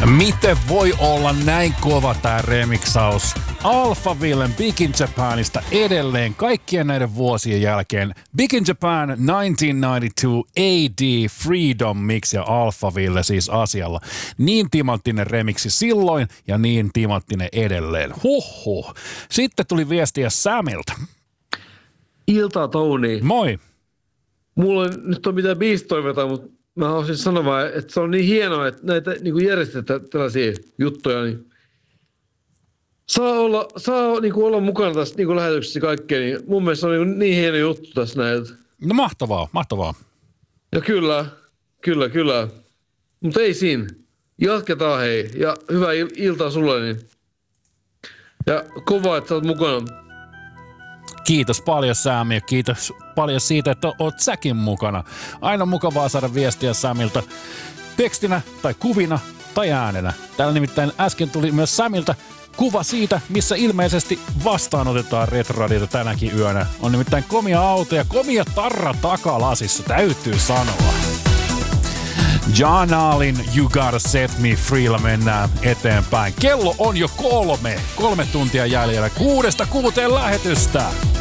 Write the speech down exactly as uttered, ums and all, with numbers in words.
Miten voi olla näin kova tää remiksaus? Alphavillen Big in Japanista edelleen kaikkien näiden vuosien jälkeen. Big in Japan tuhatyhdeksänsataayhdeksänkymmentäkaksi A D Freedom Mix ja Alphaville siis asialla. Niin timanttinen remiksi silloin ja niin timanttinen edelleen. Huhhuh. Sitten tuli viestiä Samilta. Iltaa Tony. Moi. Mulla on nyt on mitään biistoiveita, mutta mä haluaisin sanoa vaan, että se on niin hienoa, että näitä niin kuin järjestetään tällaisia juttuja, niin saa olla, saa niin kuin olla mukana tässä niin kuin lähetyksessä kaikkea, niin mun mielestä on niin, niin hieno juttu tässä näitä. No mahtavaa, mahtavaa. Ja kyllä, kyllä, kyllä. Mutta ei siinä. Jatketaan hei. Ja hyvää il- iltaa sulle. Niin. Ja kovaa, että sä oot mukana. Kiitos paljon Sami ja kiitos paljon siitä, että oot säkin mukana. Aina mukavaa saada viestiä Samilta tekstinä tai kuvina tai äänenä. Täällä nimittäin äsken tuli myös Samilta kuva siitä, missä ilmeisesti vastaanotetaan Retroradiota tänäkin yönä. On nimittäin komia auto ja komia tarra takalasissa, täytyy sanoa. John Allen, You Gotta Set Me Freella mennään eteenpäin. Kello on jo kolme. Kolme tuntia jäljellä. Kuudesta kuuteen lähetystä.